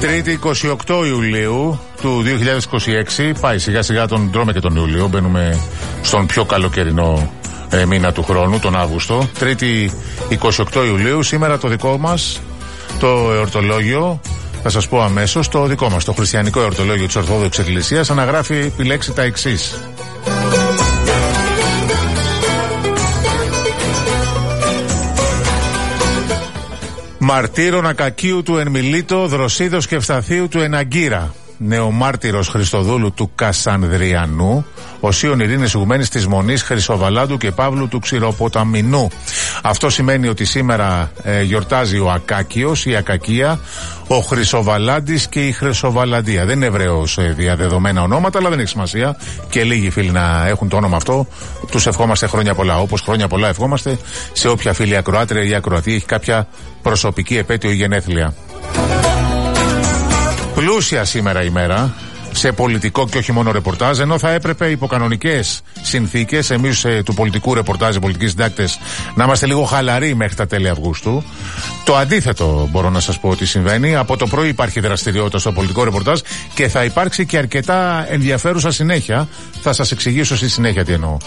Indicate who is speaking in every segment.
Speaker 1: Τρίτη 28 Ιουλίου του 2026. Πάει σιγά σιγά, τον τρώμε και τον Ιούλιο. Μπαίνουμε στον πιο καλοκαιρινό μήνα του χρόνου, τον Αύγουστο. Τρίτη 28 Ιουλίου. Σήμερα το δικό μας το εορτολόγιο, θα σας πω αμέσως, το δικό μας το χριστιανικό εορτολόγιο της Ορθόδοξης Εκκλησίας αναγράφει επιλέξει τα εξής. Μαρτύρων Ακακίου του Ενμιλήτο, Δροσίδος και Ευσταθίου του Εναγκύρα. Νεομάρτυρος Χριστοδούλου του Κασανδριανού, Οσίων Ειρήνης Ηγουμένης της Μονής Χρυσοβαλάντου και Παύλου του Ξηροποταμινού. Αυτό σημαίνει ότι σήμερα γιορτάζει ο Ακάκιος, η Ακακία, ο Χρυσοβαλάντης και η Χρυσοβαλαντία. Δεν είναι Εβραίος διαδεδομένα ονόματα, αλλά δεν έχει σημασία. Και λίγοι φίλοι να έχουν το όνομα αυτό. Τους ευχόμαστε χρόνια πολλά. Όπως χρόνια πολλά ευχόμαστε σε όποια φίλη ακροάτρια ή ακροατή έχει κάποια προσωπική επέτειο ή γενέθλια. Πλούσια σήμερα ημέρα σε πολιτικό και όχι μόνο ρεπορτάζ, ενώ θα έπρεπε υπό κανονικές συνθήκες εμείς του πολιτικού ρεπορτάζ, οι πολιτικοί συντάκτες, να είμαστε λίγο χαλαροί μέχρι τα τέλη Αυγούστου. Το αντίθετο μπορώ να σας πω ότι συμβαίνει. Από το πρωί υπάρχει δραστηριότητα στο πολιτικό ρεπορτάζ και θα υπάρξει και αρκετά ενδιαφέρουσα συνέχεια. Θα σας εξηγήσω στη συνέχεια τι εννοώ.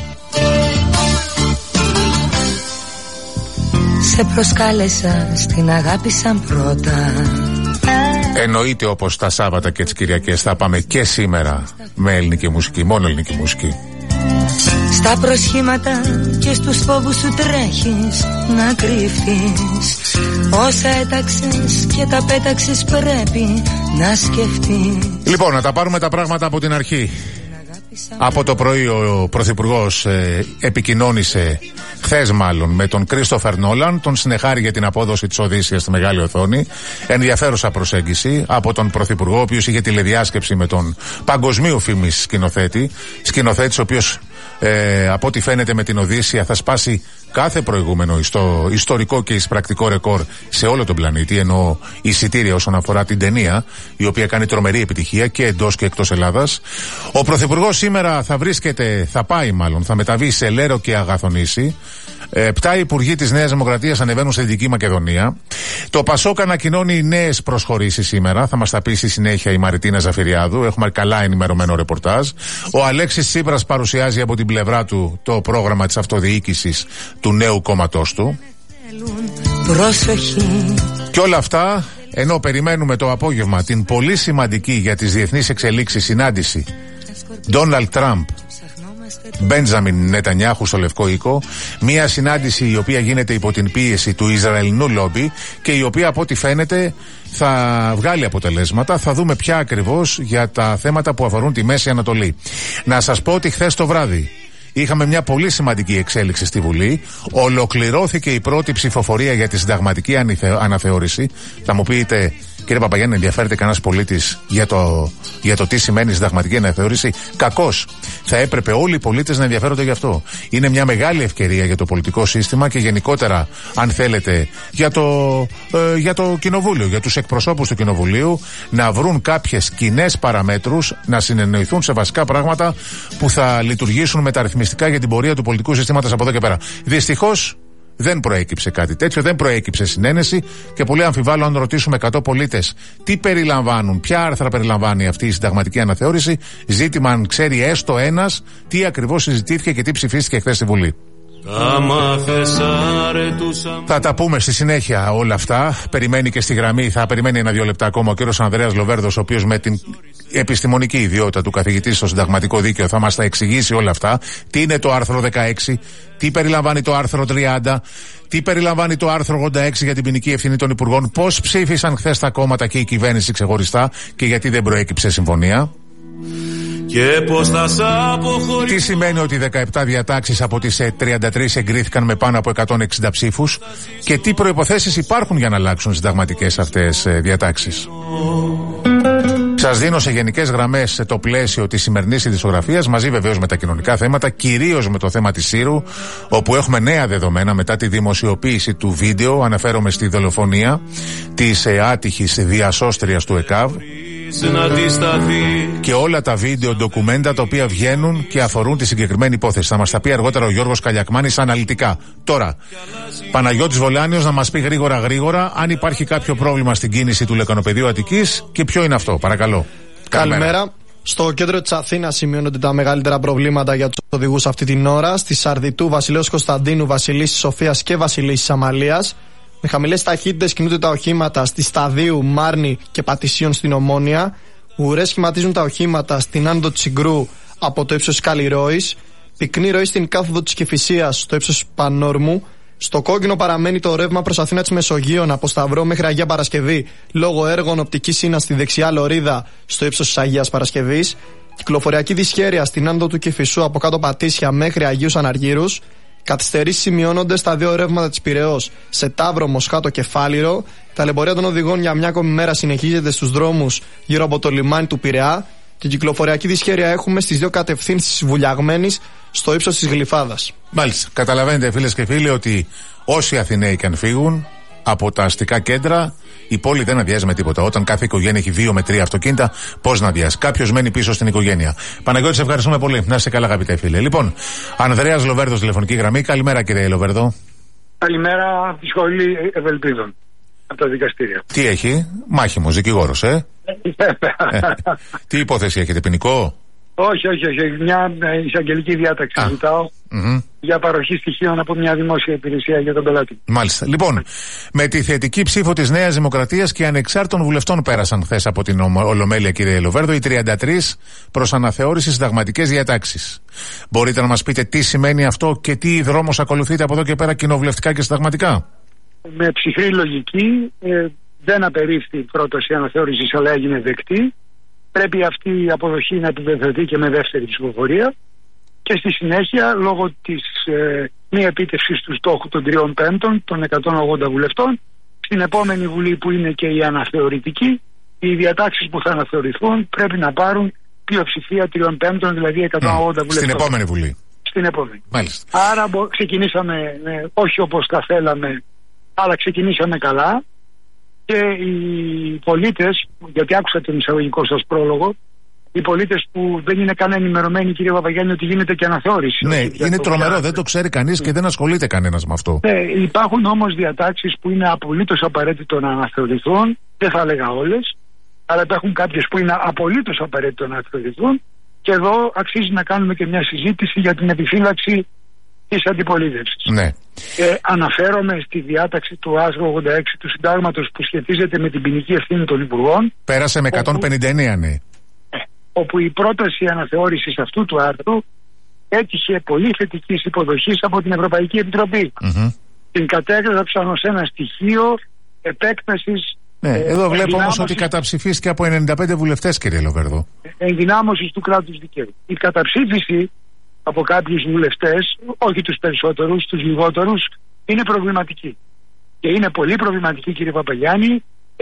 Speaker 2: Σε προσκάλεσα, στην αγάπησαν πρώτα.
Speaker 1: Εννοείται, όπως τα Σάββατα και τις Κυριακές θα πάμε και σήμερα με ελληνική μουσική, μόνο ελληνική μουσική.
Speaker 2: Στα προσχήματα και στους φόβους σου τρέχεις να κρυφτείς. Όσα έταξες και τα πέταξες πρέπει να σκεφτείς.
Speaker 1: Λοιπόν, να τα πάρουμε τα πράγματα από την αρχή. Από το πρωί ο Πρωθυπουργός επικοινώνησε, χθες μάλλον, με τον Κρίστοφερ Νόλαν, τον συνεχάρη για την απόδοση της Οδύσσειας στη μεγάλη οθόνη. Ενδιαφέρουσα προσέγγιση από τον Πρωθυπουργό, ο οποίος είχε τηλεδιάσκεψη με τον παγκοσμίου φήμης σκηνοθέτης, ο οποίος από ό,τι φαίνεται με την Οδύσσεια θα σπάσει κάθε προηγούμενο ιστορικό και εισπρακτικό ρεκόρ σε όλο τον πλανήτη, ενώ εισιτήρια όσον αφορά την ταινία, η οποία κάνει τρομερή επιτυχία και εντός και εκτός Ελλάδας. Ο Πρωθυπουργός σήμερα θα μεταβεί σε Λέρο και Αγαθονήσι. 7 υπουργοί της Νέας Δημοκρατίας ανεβαίνουν στη Δυτική Μακεδονία. Το Πασόκ ανακοινώνει νέες προσχωρήσεις σήμερα. Θα μας τα πει στη συνέχεια η Μαριτίνα Ζαφυριάδου. Έχουμε καλά ενημερωμένο ρεπορτάζ. Ο Αλέξης Τσίπρας παρουσιάζει από την πλευρά του το πρόγραμμα της αυτοδιοίκησης του νέου κόμματός του. Προσοχή. Και όλα αυτά ενώ περιμένουμε το απόγευμα την πολύ σημαντική για τις διεθνείς εξελίξεις συνάντηση Ντόναλντ Τραμπ Μπέντζαμιν Νετανιάχου στο Λευκό Οίκο. Μια συνάντηση η οποία γίνεται υπό την πίεση του Ισραηλινού λόμπι και η οποία από ό,τι φαίνεται θα βγάλει αποτελέσματα. Θα δούμε πια ακριβώς για τα θέματα που αφορούν τη Μέση Ανατολή. Να σας πω ότι χθες το βράδυ είχαμε μια πολύ σημαντική εξέλιξη στη Βουλή. Ολοκληρώθηκε η πρώτη ψηφοφορία για τη συνταγματική αναθεώρηση. Θα μου πείτε, κύριε Παπαγιάννη, ενδιαφέρεται κανένας πολίτης για το τι σημαίνει συνταγματική αναθεώρηση? Κακώς. Θα έπρεπε όλοι οι πολίτες να ενδιαφέρονται γι' αυτό. Είναι μια μεγάλη ευκαιρία για το πολιτικό σύστημα και γενικότερα, αν θέλετε, για το Κοινοβούλιο, για τους εκπροσώπους του Κοινοβουλίου να βρουν κάποιες κοινές παραμέτρους, να συνεννοηθούν σε βασικά πράγματα που θα λειτουργήσουν μεταρρυθμιστικά για την πορεία του πολιτικού συστήματος από εδώ και πέρα. Δυστυχώς δεν προέκυψε κάτι τέτοιο, δεν προέκυψε συνένεση και πολύ αμφιβάλλω αν ρωτήσουμε 100 πολίτες τι περιλαμβάνουν, ποια άρθρα περιλαμβάνει αυτή η συνταγματική αναθεώρηση. Ζήτημα αν ξέρει έστω ένας τι ακριβώς συζητήθηκε και τι ψηφίστηκε χθες στη Βουλή. Θα τα πούμε στη συνέχεια όλα αυτά. Περιμένει και στη γραμμή, θα περιμένει 1-2 λεπτά ακόμα ο κύριος Ανδρέας Λοβέρδος, ο οποίος με την επιστημονική ιδιότητα του καθηγητή στο συνταγματικό δίκαιο θα μας τα εξηγήσει όλα αυτά. Τι είναι το άρθρο 16, τι περιλαμβάνει το άρθρο 30, τι περιλαμβάνει το άρθρο 86 για την ποινική ευθύνη των υπουργών, πώς ψήφισαν χθες τα κόμματα και η κυβέρνηση ξεχωριστά και γιατί δεν προέκυψε συμφωνία. Και πώς θα τι σημαίνει ότι 17 διατάξεις από τις 33 εγκρίθηκαν με πάνω από 160 ψήφους και τι προϋποθέσεις υπάρχουν για να αλλάξουν συνταγματικές αυτές διατάξεις. Σας δίνω σε γενικές γραμμές το πλαίσιο της σημερινής ειδησιογραφίας, μαζί βεβαίως με τα κοινωνικά θέματα, κυρίως με το θέμα της Σύρου, όπου έχουμε νέα δεδομένα μετά τη δημοσιοποίηση του βίντεο. Αναφέρομαι στη δολοφονία της άτυχης διασώστριας του ΕΚΑΒ. Και όλα τα βίντεο ντοκουμέντα τα οποία βγαίνουν και αφορούν τη συγκεκριμένη υπόθεση. Θα μας τα πει αργότερα ο Γιώργος Καλιακμάνης αναλυτικά. Τώρα, Παναγιώτης Βολάνιος να μας πει γρήγορα αν υπάρχει κάποιο πρόβλημα στην κίνηση του Λεκανοπεδίου Αττικής και ποιο είναι αυτό. Παρακαλώ.
Speaker 3: Καλημέρα. Στο κέντρο της Αθήνας σημειώνονται τα μεγαλύτερα προβλήματα για τους οδηγούς αυτή την ώρα. Στη Σαρδιτού, Βασιλέως Κωνσταντίνου, Βασιλίσσης Σοφίας και Βασιλίσσης Αμαλίας. Με χαμηλές ταχύτητες κινούνται τα οχήματα στη Σταδίου, Μάρνη και Πατησίων στην Ομόνια. Ουρές σχηματίζουν τα οχήματα στην άνοδο της Συγκρού από το ύψος Καλλιρόης. Πυκνή ροή στην κάθοδο της Κηφισίας στο ύψος Πανόρμου. Στο κόκκινο παραμένει το ρεύμα προς Αθήνα της Μεσογείων από Σταυρό μέχρι Αγία Παρασκευή λόγω έργων οπτικής ίνας στη δεξιά λωρίδα στο ύψος της Αγίας Παρασκευής. Κυκλοφοριακή δυσχέρεια στην άνοδο του Κηφισού από κάτω Πατήσια μέχρι Αγίους Αναργύρους. Καθυστερήσεις σημειώνονται στα δύο ρεύματα της Πειραιώς σε Ταύρο, Μοσχάτο και Φάληρο. Η ταλαιπωρία των οδηγών για μια ακόμη μέρα συνεχίζεται στους δρόμους γύρω από το λιμάνι του Πειραιά. Και κυκλοφοριακή δυσχέρεια έχουμε στις δύο κατευθύνσεις Βουλιαγμένης στο ύψος της Γλυφάδας.
Speaker 1: Μάλιστα. Καταλαβαίνετε, φίλες και φίλοι, ότι όσοι Αθηναίοι και αν φύγουν από τα αστικά κέντρα, η πόλη δεν αδειάζει με τίποτα. Όταν κάθε οικογένεια έχει 2 με 3 αυτοκίνητα, πώς να αδειάσει? Κάποιος μένει πίσω στην οικογένεια. Παναγιώτη, σε ευχαριστούμε πολύ. Να είσαι καλά, αγαπητέ φίλε. Λοιπόν, Ανδρέας Λοβέρδος, τηλεφωνική γραμμή. Καλημέρα, κύριε Λοβέρδο.
Speaker 4: Καλημέρα από τη Σχολή Ευελπίδων. Από τα δικαστήρια.
Speaker 1: Τι έχει? Μάχημος, δικηγόρος, Τι υπόθεση έχετε, ποινικό?
Speaker 4: Όχι. Μια εισαγγελική διάταξη ζητάω για παροχή στοιχείων από μια δημόσια υπηρεσία για τον πελάτη.
Speaker 1: Μάλιστα. Λοιπόν, με τη θετική ψήφο της Νέας Δημοκρατίας και ανεξάρτητων βουλευτών πέρασαν χθες από την Ολομέλεια, κύριε Λοβέρδο, οι 33 προς αναθεώρηση συνταγματικές διατάξεις. Μπορείτε να μας πείτε τι σημαίνει αυτό και τι δρόμος ακολουθείτε από εδώ και πέρα κοινοβουλευτικά και συνταγματικά?
Speaker 4: Με ψυχρή λογική, δεν απερίφθη η πρόταση αναθεώρησης, αλλά έγινε δεκτή. Πρέπει αυτή η αποδοχή να επιβεβαιωθεί και με δεύτερη ψηφοφορία. Και στη συνέχεια, λόγω της μη επίτευξης του στόχου των 3/5 των 180 βουλευτών, στην επόμενη Βουλή, που είναι και η αναθεωρητική, οι διατάξεις που θα αναθεωρηθούν πρέπει να πάρουν πλειοψηφία 3/5, δηλαδή 180 βουλευτών.
Speaker 1: Στην επόμενη Βουλή.
Speaker 4: Στην επόμενη.
Speaker 1: Μάλιστα.
Speaker 4: Άρα ξεκινήσαμε, όχι όπως τα θέλαμε, αλλά ξεκινήσαμε καλά. Και οι πολίτες, γιατί άκουσα τον εισαγωγικό σας πρόλογο, οι πολίτες που δεν είναι καν ενημερωμένοι, κύριε Παπαγιάννη, ότι γίνεται και αναθεώρηση.
Speaker 1: Ναι, είναι τρομερό, δεν το ξέρει κανείς και δεν ασχολείται κανένας με αυτό.
Speaker 4: Υπάρχουν όμως διατάξεις που είναι απολύτως απαραίτητο να αναθεωρηθούν, δεν θα έλεγα όλες, αλλά υπάρχουν κάποιες που είναι απολύτως απαραίτητο να αναθεωρηθούν, και εδώ αξίζει να κάνουμε και μια συζήτηση για την επιφύλαξη της αντιπολίτευσης.
Speaker 1: Ναι.
Speaker 4: Αναφέρομαι στη διάταξη του άρθρου 86 του Συντάγματος που σχετίζεται με την ποινική ευθύνη των Υπουργών.
Speaker 1: Πέρασε με 159, ναι.
Speaker 4: Όπου η πρόταση αναθεώρησης αυτού του άρθρου έτυχε πολύ θετικής υποδοχής από την Ευρωπαϊκή Επιτροπή. Την κατέγραψαν ως ένα στοιχείο επέκτασης.
Speaker 1: Ναι, εδώ βλέπω όμως ότι καταψηφίστηκε από 95 βουλευτές, κύριε Λοβέρδο.
Speaker 4: Ενδυνάμωσης του κράτους δικαίου. Η καταψήφιση από κάποιους βουλευτές, όχι τους περισσότερους, τους λιγότερους, είναι προβληματική. Και είναι πολύ προβληματική, κύριε Παπαγιάννη,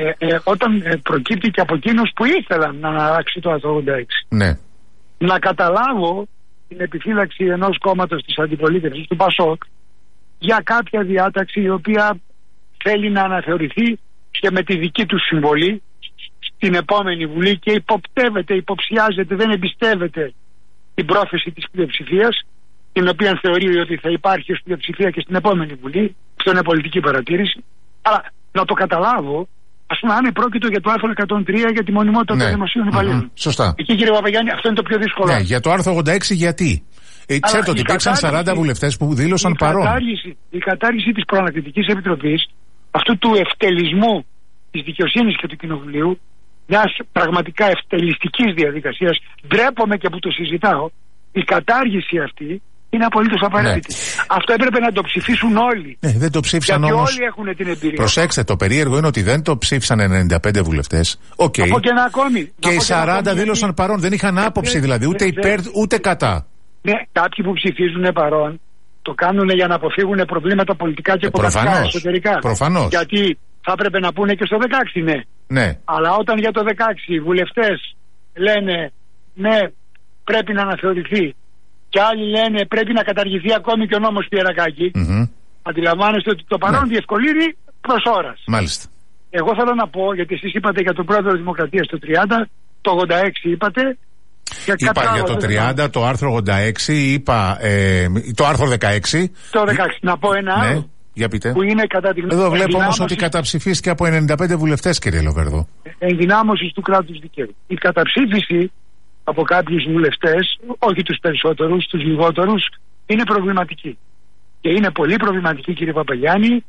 Speaker 4: όταν προκύπτει και από εκείνους που ήθελαν να αλλάξει το άρθρο 86.
Speaker 1: Ναι.
Speaker 4: Να καταλάβω την επιφύλαξη ενός κόμματος της αντιπολίτευσης, του ΠΑΣΟΚ, για κάποια διάταξη η οποία θέλει να αναθεωρηθεί και με τη δική του συμβολή στην επόμενη Βουλή και υποπτεύεται, υποψιάζεται, δεν εμπιστεύεται την πρόθεση της πλειοψηφίας, την οποία θεωρεί ότι θα υπάρχει ως πλειοψηφία και στην επόμενη Βουλή. Αυτό είναι πολιτική παρατήρηση. Αλλά να το καταλάβω, ας πούμε, αν πρόκειτο για το άρθρο 103 για τη μονιμότητα των δημοσίων υπαλλήλων.
Speaker 1: Σωστά.
Speaker 4: Εκεί, κύριε Παπαγιάννη, αυτό είναι το πιο δύσκολο.
Speaker 1: Ναι, για το άρθρο 86 γιατί? Ξέρετε ότι υπήρξαν 40 βουλευτές που δήλωσαν παρόν.
Speaker 4: Η κατάργηση της Προανακριτικής Επιτροπής, αυτού του ευτελισμού της δικαιοσύνης και του Κοινοβουλίου, μιας πραγματικά ευτελιστικής διαδικασίας, ντρέπομαι και που το συζητάω, η κατάργηση αυτή είναι απολύτως απαραίτητη. Ναι. Αυτό έπρεπε να το ψηφίσουν όλοι.
Speaker 1: Ναι, δεν το ψήφισαν
Speaker 4: γιατί
Speaker 1: όμως.
Speaker 4: Όλοι έχουν την εμπειρία.
Speaker 1: Προσέξτε, το περίεργο είναι ότι δεν το ψήφισαν 95 βουλευτές. Okay.
Speaker 4: Από και ένα ακόμη.
Speaker 1: Και οι 40 δήλωσαν παρόν. Δεν είχαν άποψη δηλαδή, ούτε υπέρ ούτε κατά.
Speaker 4: Ναι, κάποιοι που ψηφίζουν παρόν το κάνουν για να αποφύγουν προβλήματα πολιτικά και κομματικά εσωτερικά.
Speaker 1: Προφανώς.
Speaker 4: Γιατί θα έπρεπε να πούνε και στο 16 ναι.
Speaker 1: Ναι.
Speaker 4: Αλλά όταν για το 16 οι βουλευτές λένε ναι, πρέπει να αναθεωρηθεί, και άλλοι λένε πρέπει να καταργηθεί ακόμη και ο νόμος Πιερακάκη, αντιλαμβάνεστε ότι το παρόν διευκολύνει προς ώρας.
Speaker 1: Μάλιστα.
Speaker 4: Εγώ θέλω να πω, γιατί εσείς είπατε για τον πρόεδρο της Δημοκρατίας το 30, το 86 είπατε.
Speaker 1: Είπα για το 30, το άρθρο 86, είπα το άρθρο 16.
Speaker 4: Το 16. Να πω ένα άλλο.
Speaker 1: Ναι, για πείτε.
Speaker 4: Που είναι κατά την
Speaker 1: Εδώ βλέπω όμως ότι καταψηφίστηκε από 95 βουλευτές, κύριε Λοβέρδο.
Speaker 4: Ενδυνάμωση του κράτους δικαίου. Η καταψήφιση από κάποιους βουλευτές, όχι τους περισσότερους, τους λιγότερους, είναι προβληματική. Και είναι πολύ προβληματική, κύριε Παπαγιάννη,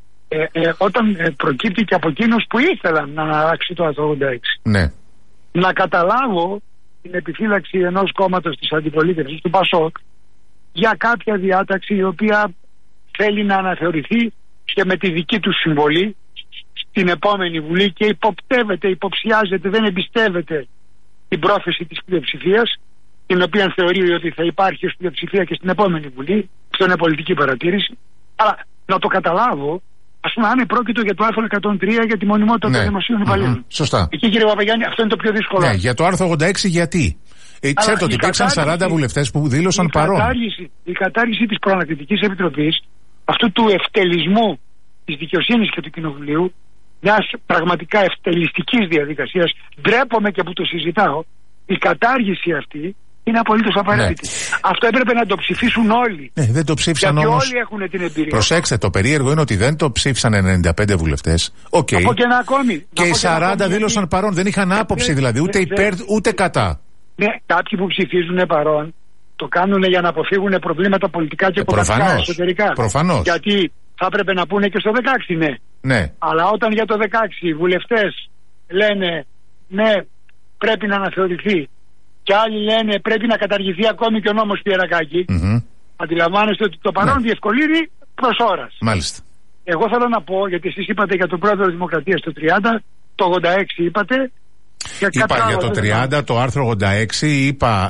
Speaker 4: όταν προκύπτει και από εκείνους που ήθελαν να αλλάξει το άρθρο 86.
Speaker 1: Ναι.
Speaker 4: Να καταλάβω την επιφύλαξη ενός κόμματος της αντιπολίτευσης, του ΠΑΣΟΚ, για κάποια διάταξη η οποία θέλει να αναθεωρηθεί και με τη δική του συμβολή στην επόμενη Βουλή και υποπτεύεται, υποψιάζεται, δεν εμπιστεύεται την πρόθεση της πλειοψηφίας, την οποία θεωρεί ότι θα υπάρχει ως πλειοψηφία και στην επόμενη Βουλή. Αυτό είναι πολιτική παρατήρηση. Αλλά να το καταλάβω, ας πούμε, αν πρόκειτο για το άρθρο 103 για τη μονιμότητα των δημοσίων υπαλλήλων.
Speaker 1: Σωστά.
Speaker 4: Εκεί, κύριε Παπαγιάννη, αυτό είναι το πιο δύσκολο.
Speaker 1: Ναι, για το άρθρο 86 γιατί? Ξέρετε ότι υπήρξαν 40 βουλευτές που δήλωσαν παρόν.
Speaker 4: Η κατάργηση της Προανακριτικής Επιτροπής, αυτού του ευτελισμού της δικαιοσύνης και του Κοινοβουλίου, μιας πραγματικά ευτελιστικής διαδικασίας, ντρέπομαι και που το συζητάω, η κατάργηση αυτή είναι απολύτως απαραίτητη. Ναι. Αυτό έπρεπε να το ψηφίσουν όλοι.
Speaker 1: Ναι, δεν το ψήφισαν
Speaker 4: γιατί
Speaker 1: όμως.
Speaker 4: Όλοι έχουν την εμπειρία.
Speaker 1: Προσέξτε, το περίεργο είναι ότι δεν το ψήφισαν 95 βουλευτές. Okay.
Speaker 4: Από και ένα ακόμη.
Speaker 1: Και οι 40 δήλωσαν παρόν. Δεν είχαν άποψη δηλαδή, ούτε υπέρ ούτε κατά.
Speaker 4: Ναι, κάποιοι που ψηφίζουν παρόν το κάνουν για να αποφύγουν προβλήματα πολιτικά και κομματικά εσωτερικά.
Speaker 1: Προφανώς.
Speaker 4: Γιατί θα έπρεπε να πούνε και στο 16 ναι.
Speaker 1: Ναι.
Speaker 4: Αλλά όταν για το 16 οι βουλευτές λένε ναι, πρέπει να αναθεωρηθεί, και άλλοι λένε πρέπει να καταργηθεί ακόμη και ο νόμος Πιερακάκη, αντιλαμβάνεστε ότι το παρόν διευκολύνει προς ώρας.
Speaker 1: Μάλιστα.
Speaker 4: Εγώ θέλω να πω, γιατί εσείς είπατε για τον πρόεδρο της Δημοκρατίας το 30, το 86 είπατε.
Speaker 1: Είπα για το 30, το άρθρο 86, είπα